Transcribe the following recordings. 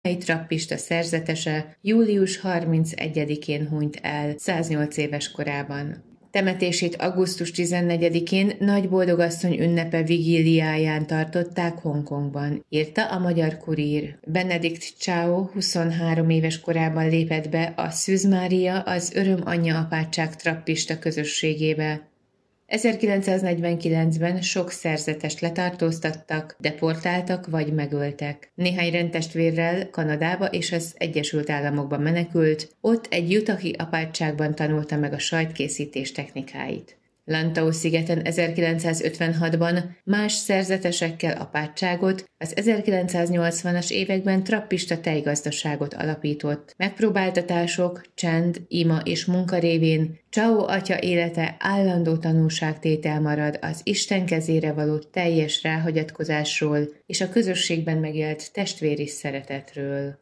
egy trappista szerzetese július 31-én hunyt el 108 éves korában. Temetését augusztus 14-én Nagy Boldogasszony ünnepe vigíliáján tartották Hongkongban, írta a Magyar Kurír. Benedikt Chao 23 éves korában lépett be a Szűz Mária az Öröm Anyja apátság trappista közösségébe. 1949-ben sok szerzetest letartóztattak, deportáltak vagy megöltek. Néhány rendtestvérrel Kanadába és az Egyesült Államokba menekült, ott egy utahi apátságban tanulta meg a sajtkészítés technikáit. Lantau-szigeten 1956-ban más szerzetesekkel apátságot, az 1980-as években trappista tejgazdaságot alapított. Megpróbáltatások, csend, ima és munka révén Chao atya élete állandó tanúságtétel marad az Isten kezére való teljes ráhagyatkozásról és a közösségben megélt testvéri szeretetről.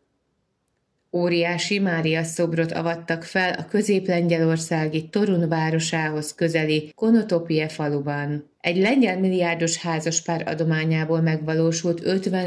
Óriási Mária szobrot avattak fel a közép-lengyelországi Torun városához közeli Konotopie faluban. Egy lengyel milliárdos házaspár adományából megvalósult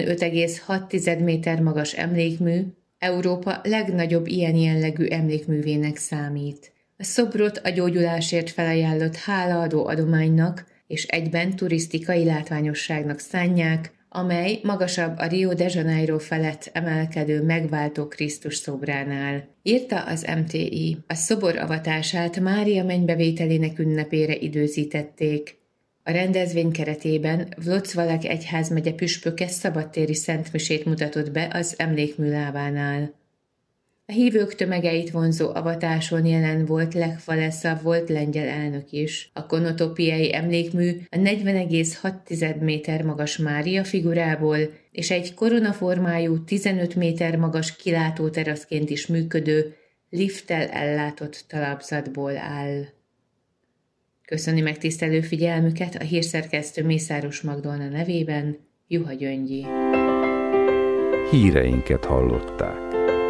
55,6 méter magas emlékmű Európa legnagyobb ilyen jellegű emlékművének számít. A szobrot a gyógyulásért felajánlott hálaadó adománynak és egyben turisztikai látványosságnak szánják, amely magasabb a Rio de Janeiro felett emelkedő megváltó Krisztus szobránál. Írta az MTI. A szobor avatását Mária mennybevételének ünnepére időzítették. A rendezvény keretében Włocławek egyházmegye püspöke szabadtéri szentmisét mutatott be az emlékmű lábánál. A hívők tömegeit vonzó avatáson jelen volt Lech Walesa volt lengyel elnök is. A konotopiai emlékmű a 40,6 méter magas Mária figurából és egy koronaformájú 15 méter magas kilátóteraszként is működő, lifttel ellátott talapzatból áll. Köszöni megtisztelő figyelmüket a hírszerkesztő Mészáros Magdolna nevében, Juha Gyöngyi. Híreinket hallották.